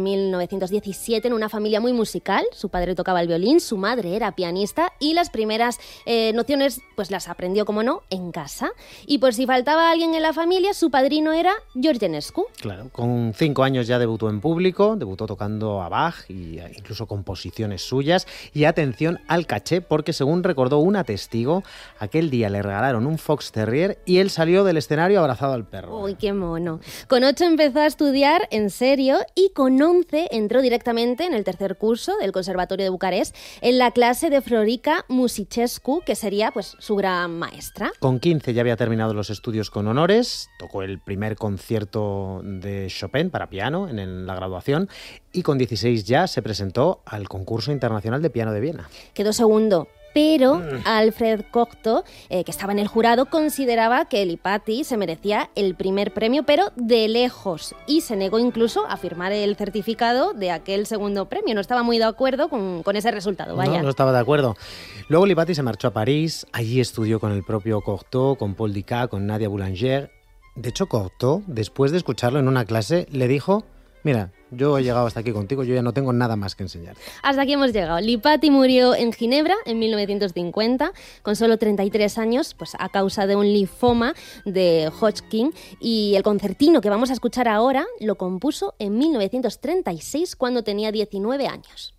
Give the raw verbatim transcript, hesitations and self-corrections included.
mil novecientos diecisiete en una familia muy musical. Su padre tocaba el violín, su madre era pianista y las primeras eh, nociones pues las aprendió, como no, en casa. Y por si faltaba alguien en la familia, su padrino era George Enescu. Claro, con cinco años ya debutó en público, debutó tocando a Bach y incluso composiciones suyas. Y atención al caché, porque según recordó una testigo, aquel día le regalaron un Fox Terrier y él salió del escenario abrazado al perro. Uy, qué mono. Con ocho empezó a estudiar en serio y con once entró directamente en el tercer curso del Conservatorio de Bucarest en la clase de Florica Musicescu, que sería pues su gran maestra. Con quince ya había terminado los estudios con honores, tocó el primer concierto de Chopin para piano en, en la graduación y con dieciséis ya se presentó al concurso internacional de piano de Viena. Quedó segundo. Pero Alfred Cortot, eh, que estaba en el jurado, consideraba que Lipatti se merecía el primer premio, pero de lejos, y se negó incluso a firmar el certificado de aquel segundo premio. No estaba muy de acuerdo con, con ese resultado, vaya. No, no estaba de acuerdo. Luego Lipatti se marchó a París, allí estudió con el propio Cortot, con Paul Dukas, con Nadia Boulanger. De hecho, Cortot, después de escucharlo en una clase, le dijo: mira, yo he llegado hasta aquí contigo, yo ya no tengo nada más que enseñar. Hasta aquí hemos llegado. Lipatti murió en Ginebra en mil novecientos cincuenta, con solo treinta y tres años, pues a causa de un linfoma de Hodgkin, y el concertino que vamos a escuchar ahora lo compuso en mil novecientos treinta y seis, cuando tenía diecinueve años.